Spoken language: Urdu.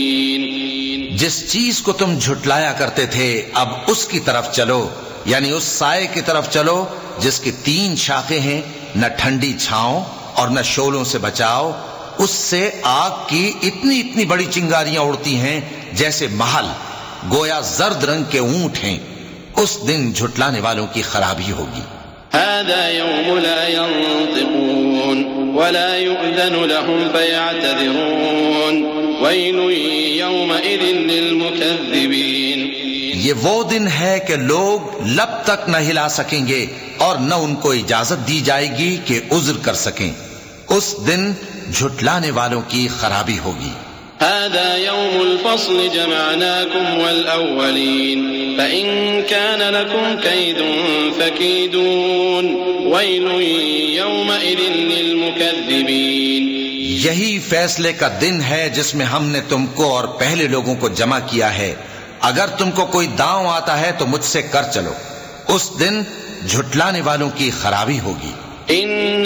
جس چیز کو تم جھٹلایا کرتے تھے اب اس کی طرف چلو، یعنی اس سائے کی طرف چلو جس کی 3 شاخیں ہیں، نہ ٹھنڈی چھاؤں اور نہ شعلوں سے بچاؤ، اس سے آگ کی اتنی بڑی چنگاریاں اڑتی ہیں جیسے محل، گویا زرد رنگ کے اونٹ ہیں۔ اس دن جھٹلانے والوں کی خرابی ہوگی۔ هذا يوم لا ينطقون ولا يؤذن لهم فيعتذرون ويل يومئذ للمكذبين۔ یہ وہ دن ہے کہ لوگ لب تک نہ ہلا سکیں گے اور نہ ان کو اجازت دی جائے گی کہ عذر کر سکیں۔ اس دن جھٹلانے والوں کی خرابی ہوگی۔ هذا يوم الفصل جمعناكم والأولين فإن كان لكم كيد فكيدون ويل يومئذ للمكذبين۔ یہی فیصلے کا دن ہے جس میں ہم نے تم کو اور پہلے لوگوں کو جمع کیا ہے، اگر تم کو کوئی داؤں آتا ہے تو مجھ سے کر چلو۔ اس دن جھٹلانے والوں کی خرابی ہوگی۔